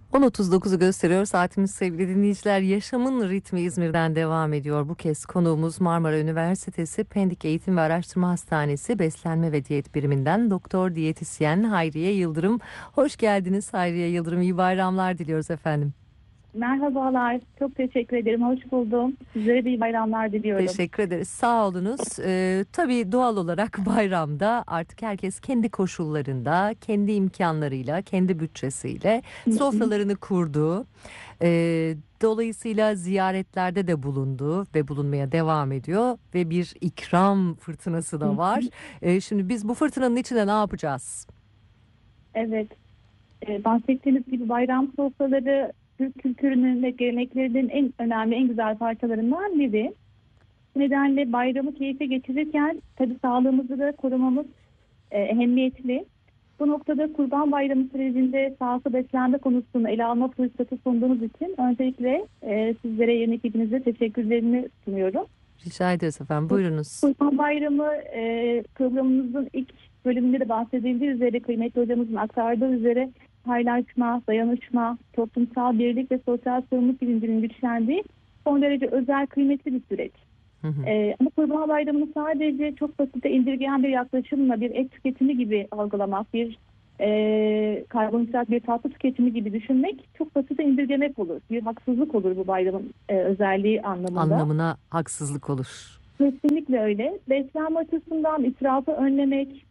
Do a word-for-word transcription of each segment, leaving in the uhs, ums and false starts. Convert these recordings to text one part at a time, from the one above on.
on otuz dokuzu gösteriyor saatimiz sevgili dinleyiciler. Yaşamın ritmi İzmir'den devam ediyor. Bu kez konuğumuz Marmara Üniversitesi Pendik Eğitim ve Araştırma Hastanesi Beslenme ve Diyet Biriminden Doktor Diyetisyen Hayriye Yıldırım. Hoş geldiniz Hayriye Yıldırım. İyi bayramlar diliyoruz efendim. Merhabalar, çok teşekkür ederim. Hoş buldum. Sizlere de iyi bayramlar diliyorum. Teşekkür ederiz. Sağ olunuz. Ee, tabii doğal olarak bayramda artık herkes kendi koşullarında, kendi imkanlarıyla, kendi bütçesiyle Hı hı. sofralarını kurdu. Ee, dolayısıyla ziyaretlerde de bulundu ve bulunmaya devam ediyor ve bir ikram fırtınası Hı da var. hı. Ee, şimdi biz bu fırtınanın içinde ne yapacağız? Evet, e, bahsettiğiniz gibi bayram sofraları Türk kültürünün ve geleneklerinin en önemli, en güzel parçalarından biri. Bu nedenle bayramı keyifle geçirirken tabii sağlığımızı da korumamız e, ehemmiyetli. Bu noktada Kurban Bayramı sürecinde sağlıklı beslenme konusunu ele alma fırsatı sunduğunuz için öncelikle e, sizlere, yeni ekibinize teşekkürlerimi sunuyorum. Rica ederiz efendim. Buyurunuz. Kurban Bayramı e, programımızın ilk bölümünde de bahsedildiği üzere, kıymetli hocamızın aktardığı üzere paylaşma, dayanışma, toplumsal birlik ve sosyal sorumluluk bilincinin güçlendiği son derece özel, kıymetli bir süreç. Hı hı. E, ama Kurban Bayramı'nı sadece çok basite indirgeyen bir yaklaşımla bir et tüketimi gibi algılamak, bir e, karbonhidrat, bir tatlı tüketimi gibi düşünmek çok basite indirgemek olur. Bir haksızlık olur bu bayramın e, özelliği anlamında. Anlamına haksızlık olur. Kesinlikle öyle. Beslenme açısından israfı önlemek,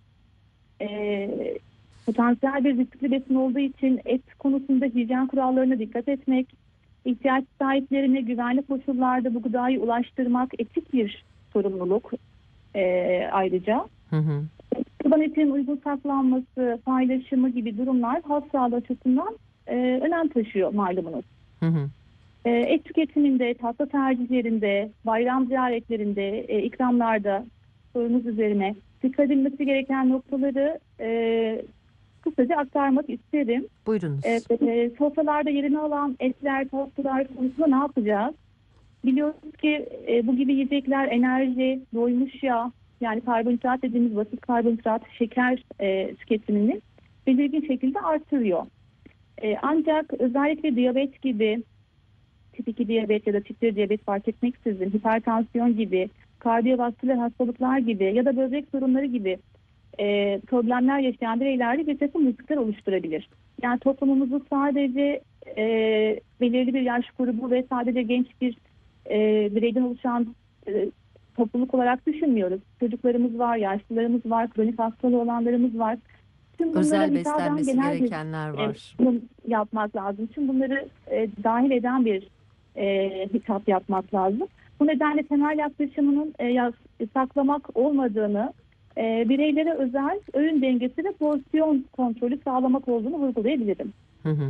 e, potansiyel bir riskli besin olduğu için et konusunda hijyen kurallarına dikkat etmek, ihtiyaç sahiplerine güvenli koşullarda bu gıdayı ulaştırmak etik bir sorumluluk e, ayrıca. Hı hı. Kurban etinin uygun saklanması, paylaşımı gibi durumlar halk sağlığı açısından e, önem taşıyor malumunuz. Hı hı. E, et tüketiminde, tatlı tercihlerinde, bayram ziyaretlerinde, e, ikramlarda sorunuz üzerine dikkat edilmesi gereken noktaları e, kısaca aktarmak isterim. E, Buyurunuz. e, sofralarda yerini alan etler, tatlılar konusunda ne yapacağız? Biliyoruz ki e, bu gibi yiyecekler enerji, doymuş yağ, yani karbonhidrat dediğimiz basit karbonhidrat, şeker e, tüketimini belirgin şekilde artırıyor. E, ancak özellikle diyabet gibi, tip iki diyabet ya da tip bir diyabet fark etmeksizin, hipertansiyon gibi, kardiyovasküler hastalıklar gibi ya da böbrek sorunları gibi e, problemler yaşayan bireylerde bir takım riskler oluşturabilir. Yani toplumumuzu sadece e, belirli bir yaş grubu ve sadece genç bir e, bireyden oluşan e, topluluk olarak düşünmüyoruz. Çocuklarımız var, yaşlılarımız var, kronik hastalığı olanlarımız var. Tüm bunlara Özel hitaben beslenmesi genel bir gerekenler e, var. sunum yapmak lazım. Tüm bunları e, dahil eden bir e, hitap yapmak lazım. Bu nedenle temel yaklaşımının e, yas- saklamak olmadığını, e, bireylere özel öğün dengesi ve porsiyon kontrolü sağlamak olduğunu vurgulayabilirim. Hı hı.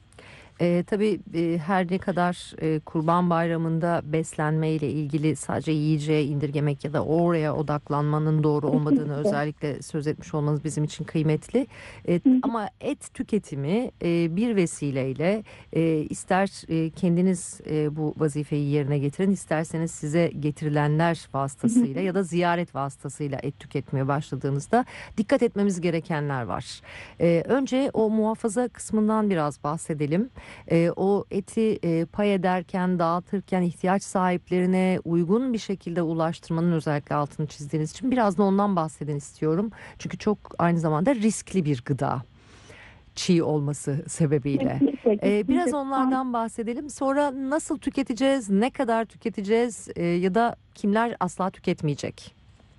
E, tabii e, her ne kadar e, Kurban Bayramı'nda beslenme ile ilgili sadece yiyeceğe indirgemek ya da oraya odaklanmanın doğru olmadığını Kesinlikle. özellikle söz etmiş olmanız bizim için kıymetli. E, Hı hı. ama et tüketimi e, bir vesileyle e, ister e, kendiniz e, bu vazifeyi yerine getirin, isterseniz size getirilenler Hı hı. vasıtasıyla ya da ziyaret vasıtasıyla et tüketmeye başladığınızda dikkat etmemiz gerekenler var. E, önce o muhafaza kısmından biraz bahsedelim. E, o eti e, pay ederken, dağıtırken ihtiyaç sahiplerine uygun bir şekilde ulaştırmanın özellikle altını çizdiğiniz için biraz da ondan bahsedin istiyorum. Çünkü çok aynı zamanda riskli bir gıda, çiğ olması sebebiyle. Kesinlikle, E, biraz kesinlikle. onlardan bahsedelim. Sonra nasıl tüketeceğiz, ne kadar tüketeceğiz e, ya da kimler asla tüketmeyecek?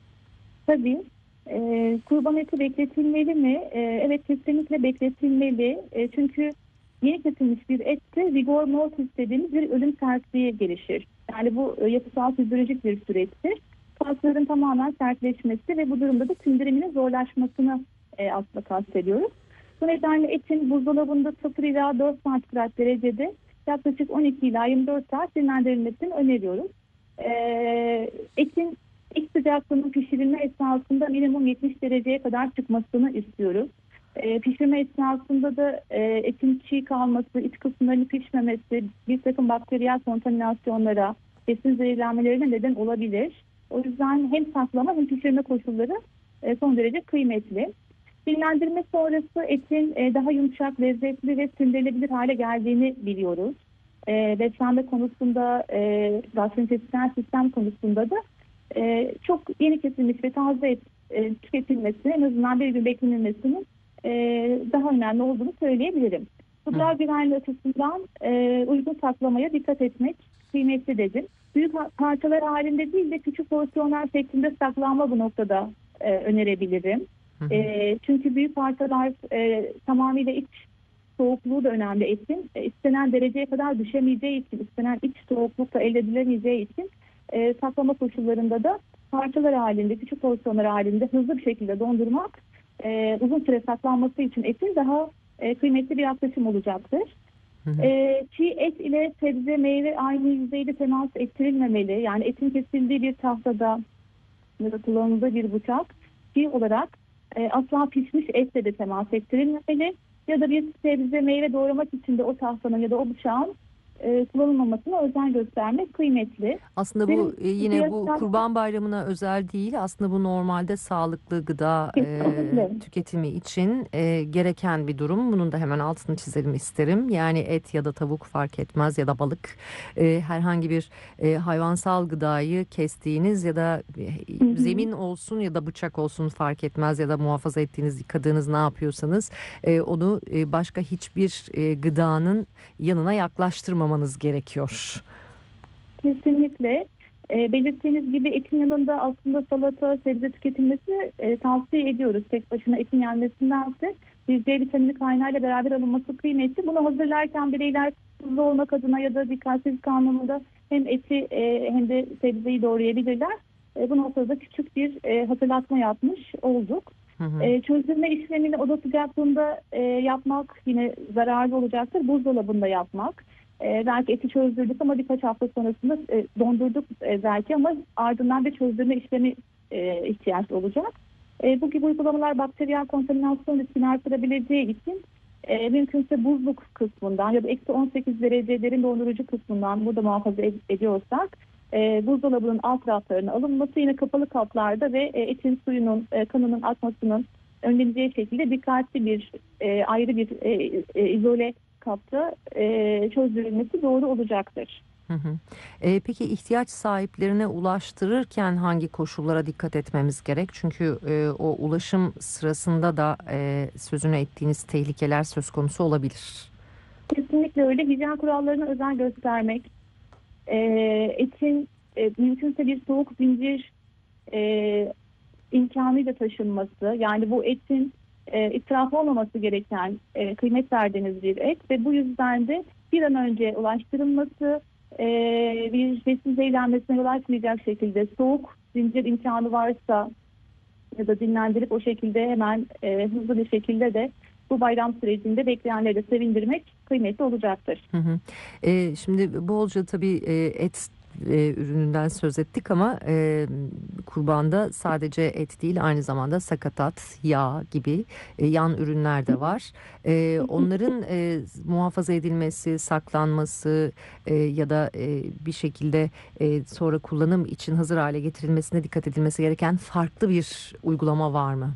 Tabii. E, kurban eti bekletilmeli mi? E, evet, kesinlikle bekletilmeli. E, çünkü yeni kesilmiş bir ette rigor mortis dediğimiz bir ölüm sertliği gelişir. Yani bu e, yapısal fizyolojik bir süreçtir. Kasların tamamen sertleşmesi ve bu durumda da sindiriminin zorlaşmasını e, aslında kastediyoruz. Bu nedenle etin buzdolabında sıfır ila dört santigrat derecede yaklaşık on iki ila yirmi dört saat dinlendirilmesini öneriyoruz. E, etin İlk sıcaklığının pişirilme esnasında minimum yetmiş dereceye kadar çıkmasını istiyoruz. E, pişirme esnasında da e, etin çiğ kalması, iç kısımlarının pişmemesi bir takım bakteriyel kontaminasyonlara, besin zehirlenmelerine neden olabilir. O yüzden hem saklama hem pişirme koşulları e, son derece kıymetli. Dinlendirme sonrası etin e, daha yumuşak, lezzetli ve sürdürülebilir hale geldiğini biliyoruz. E, beslenme konusunda, e, gastrointestinal sistem konusunda da e, çok yeni kesilmiş ve taze et e, tüketilmesi, en azından bir gün beklenilmesinin e, daha önemli olduğunu söyleyebilirim. Gıda güvenliği açısından e, uygun saklamaya dikkat etmek kıymetli dedim. Büyük parçalar halinde değil de küçük porsiyonlar şeklinde saklanma bu noktada e, önerebilirim. E, çünkü büyük parçalar e, tamamıyla iç soğukluğu da önemli etin. E, istenen dereceye kadar düşemeyeceği için, istenen iç soğuklukta elde edilemeyeceği için e, saklama koşullarında da parçalar halinde, küçük porsiyonlar halinde hızlı bir şekilde dondurmak e, uzun süre saklanması için etin daha e, kıymetli bir yaklaşım olacaktır. Hı hı. E, çiğ et ile sebze, meyve aynı yüzeyde temas ettirilmemeli. Yani etin kesildiği bir tahtada ya da kullanıldığı bir bıçak çiğ olarak e, asla pişmiş etle de temas ettirilmemeli. Ya da bir sebze, meyve doğramak için de o tahtanın ya da o bıçağın e, kullanılmamasına özen göstermek kıymetli. Aslında bu e, yine bu Kurban Bayramı'na özel değil. Aslında bu normalde sağlıklı gıda e, tüketimi için e, gereken bir durum. Bunun da hemen altını çizelim isterim. Yani et ya da tavuk fark etmez ya da balık. E, herhangi bir e, hayvansal gıdayı kestiğiniz ya da e, zemin olsun ya da bıçak olsun fark etmez ya da muhafaza ettiğiniz, yıkadığınız ne yapıyorsanız e, onu e, başka hiçbir e, gıdanın yanına yaklaştırmamanız gerekiyor. Kesinlikle. E, belirttiğiniz gibi etin yanında aslında salata, sebze tüketilmesi e, tavsiye ediyoruz. Tek başına etin yenmesindense bir C vitamini kaynağıyla beraber alınması kıymetli. Bunu hazırlarken bireyler hızlı olmak adına ya da dikkatsizlik anlamında hem eti e, hem de sebzeyi doğrayabilirler. E, bu noktada küçük bir e, hatırlatma yapmış olduk. Hı hı. E, çözülme işlemini oda sıcaklığında e, yapmak yine zararlı olacaktır. Buzdolabında yapmak. E, belki eti çözdürdük ama birkaç hafta sonrasında e, dondurduk e, belki ama ardından bir çözdürme işlemi e, ihtiyaç olacak. E, bu gibi uygulamalar bakteriyel kontaminasyon riskini artırabileceği için e, mümkünse buzluk kısmından ya da eksi on sekiz derece derin dondurucu kısmından burada muhafaza ed- ediyorsak e, buzdolabının alt raflarına alınması yine kapalı kaplarda ve e, etin suyunun e, kanının akmasının önleneceği şekilde dikkatli bir e, ayrı bir e, e, izole kapta e, çözdürülmesi doğru olacaktır. Hı hı. E, peki ihtiyaç sahiplerine ulaştırırken hangi koşullara dikkat etmemiz gerek? Çünkü e, o ulaşım sırasında da e, sözünü ettiğiniz tehlikeler söz konusu olabilir. Kesinlikle öyle. Hijyen kurallarına özen göstermek, e, etin e, mümkünse bir soğuk zincir e, imkanıyla taşınması, yani bu etin e, israf olmaması gereken e, kıymet verdiğiniz bir et ve bu yüzden de bir an önce ulaştırılması, e, bir besin zehirlenmesine yol açmayacak şekilde soğuk zincir imkanı varsa ya da dinlendirip o şekilde hemen e, hızlı bir şekilde de bu bayram sürecinde bekleyenleri de sevindirmek kıymetli olacaktır. Hı hı. E, şimdi bolca tabii e, et e, ürününden söz ettik ama e, kurbanda sadece et değil, aynı zamanda sakatat, yağ gibi e, yan ürünler de var. E, onların e, muhafaza edilmesi, saklanması e, ya da e, bir şekilde e, sonra kullanım için hazır hale getirilmesine dikkat edilmesi gereken farklı bir uygulama var mı?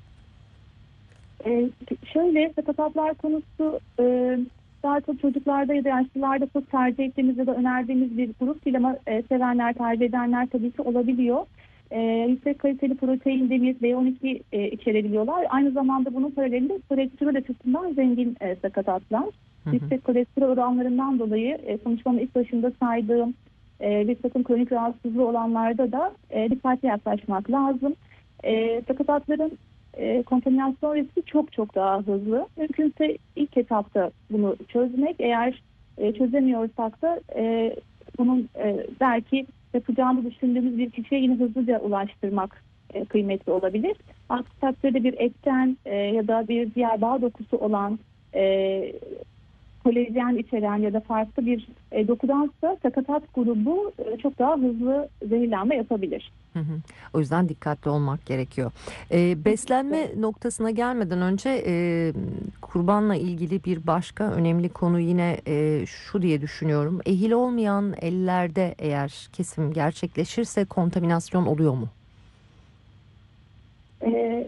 Ee, şöyle sakatatlar konusu e, daha çok çocuklarda ya da yaşlılarda çok tercih ettiğimiz ya da önerdiğimiz bir grup değil ama e, sevenler, tercih edenler tabii ki olabiliyor. E, yüksek kaliteli protein, demir, B on iki e, içerebiliyorlar. Aynı zamanda bunun paralelinde kolesterol açısından zengin e, sakatatlar. Hı hı. Yüksek kolesterol oranlarından dolayı e, konuşmanın ilk başında saydığım e, bir takım kronik rahatsızlığı olanlarda da e, dikkatli yaklaşmak lazım. E, sakatatların E, kontaminasyon riski çok çok daha hızlı. Mümkünse ilk etapta bunu çözmek. Eğer e, çözemiyorsak da e, bunun e, belki yapacağını düşündüğümüz bir kişiye yine hızlıca ulaştırmak e, kıymetli olabilir. Aksi takdirde bir etten e, ya da bir diğer bağ dokusu olan e, kolajen içeren ya da farklı bir e, dokudansa sakatat grubu e, çok daha hızlı zehirlenme yapabilir. Hı hı. O yüzden dikkatli olmak gerekiyor. Ee, beslenme noktasına gelmeden önce e, kurbanla ilgili bir başka önemli konu yine e, şu diye düşünüyorum. Ehil olmayan ellerde eğer kesim gerçekleşirse kontaminasyon oluyor mu? Ee,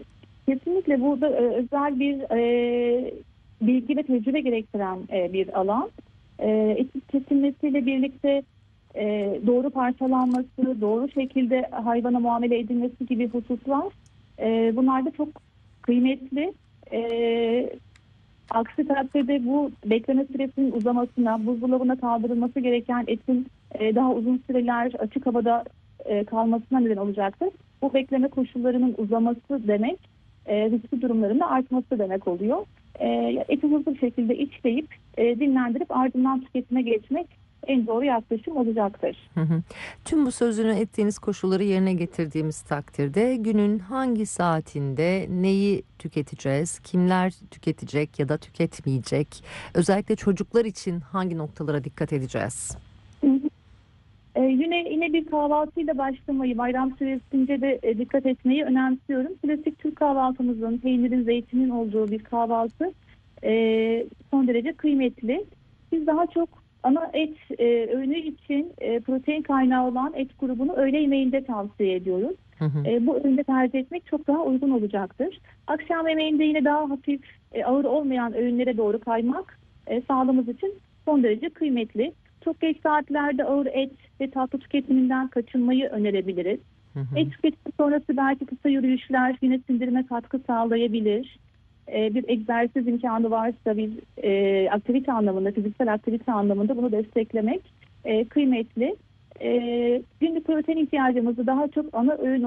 Kesinlikle burada e, özel bir e, bilgi ve tecrübe gerektiren e, bir alan. E, etin kesilmesiyle birlikte e, doğru parçalanması, doğru şekilde hayvana muamele edilmesi gibi hususlar e, bunlar da çok kıymetli. E, aksi takdirde bu bekleme süresinin uzamasına, buzdolabına kaldırılması gereken etin e, daha uzun süreler açık havada e, kalmasına neden olacaktır. Bu bekleme koşullarının uzaması demek, e, riskli durumların da artması demek oluyor. E, eti hızlı bir şekilde içleyip e, dinlendirip ardından tüketime geçmek en doğru yaklaşım olacaktır. Hı hı. Tüm bu sözünü ettiğiniz koşulları yerine getirdiğimiz takdirde günün hangi saatinde neyi tüketeceğiz, kimler tüketecek ya da tüketmeyecek, özellikle çocuklar için hangi noktalara dikkat edeceğiz? Ee, yine yine bir kahvaltıyla başlamayı, bayram süresince de e, dikkat etmeyi önemsiyorum. Klasik Türk kahvaltımızın, peynirin, zeytinin olduğu bir kahvaltı e, son derece kıymetli. Biz daha çok ana et e, öğünü için e, protein kaynağı olan et grubunu öğle yemeğinde tavsiye ediyoruz. Hı hı. E, bu öğünde tercih etmek çok daha uygun olacaktır. Akşam yemeğinde yine daha hafif, e, ağır olmayan öğünlere doğru kaymak e, sağlığımız için son derece kıymetli. Çok geç saatlerde ağır et ve tatlı tüketiminden kaçınmayı önerebiliriz. Hı hı. Et tüketimi sonrası belki kısa yürüyüşler yine sindirime katkı sağlayabilir. Ee, bir egzersiz imkanı varsa bir e, aktivite anlamında, fiziksel aktivite anlamında bunu desteklemek e, kıymetli. E, günlük protein ihtiyacımızı daha çok ana öğün